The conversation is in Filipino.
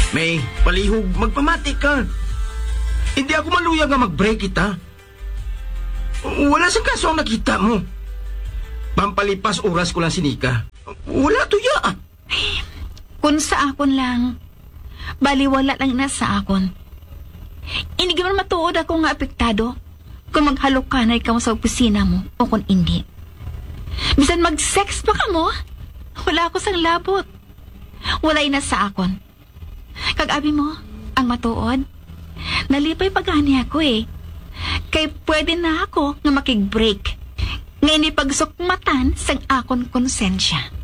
May, palihog, magpamati ka. Hindi ako maluya nga mag-break kita. Wala sa kaso ang nakita mo. Pampalipas oras ko lang si Nika. Wala tuya. Kung sa akon lang, baliwala lang na sa akon. Hindi man matuod ako nga apektado kung maghalukanay ka mo sa opisina mo o kung hindi. Bisan mag-sex pa ka mo, wala ako sang labot. Walay na sa akon. Kag-abi mo, ang matuod, nalipay pagani ako eh. Kay pwede na ako nga makig-break. Ngayon ipag-sukmatan sang akon konsensya.